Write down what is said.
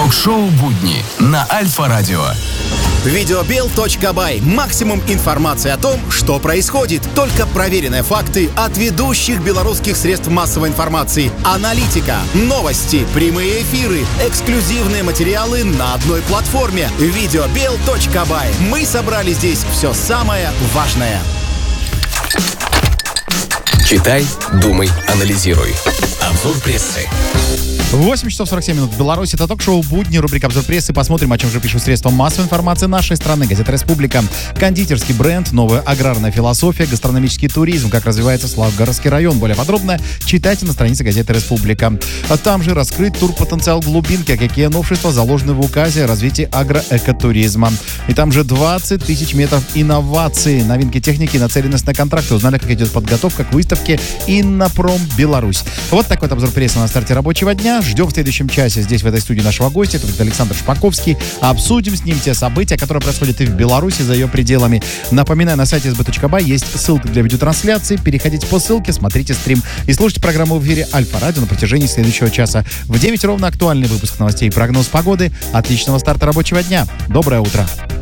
Ток-шоу «Будни» на Альфа-радио. Videobill.by. Максимум информации о том, что происходит. Только проверенные факты от ведущих белорусских средств массовой информации. Аналитика, новости, прямые эфиры, эксклюзивные материалы на одной платформе. Videobill.by. Мы собрали здесь все самое важное. Читай, думай, анализируй. Обзор прессы. 8 часов 47 минут в Беларуси. Это ток-шоу «Будни», рубрика «Обзор прессы». Посмотрим, о чем же пишут средства массовой информации нашей страны. Газета «Республика». Кондитерский бренд, новая аграрная философия, гастрономический туризм, как развивается Славгородский район. Более подробно читайте на странице газеты «Республика». А там же раскрыть турпотенциал глубинки, а какие новшества заложены в указе о развитии агроэкотуризма. И там же 20 тысяч метров инноваций, новинки техники, нацеленность на контракты. Узнали, как идет подготовка к выставке «Иннопром Беларусь». Вот такой вот обзор прессы на старте рабочего дня. Ждем в следующем часе здесь, в этой студии, нашего гостя. Это будет Александр Шпаковский. Обсудим с ним те события, которые происходят и в Беларуси, за ее пределами. Напоминаю, на сайте sb.by есть ссылка для видеотрансляции. Переходите по ссылке, смотрите стрим и слушайте программу в эфире Альфа-радио на протяжении следующего часа. В 9 ровно актуальный выпуск новостей и прогноз погоды. Отличного старта рабочего дня. Доброе утро.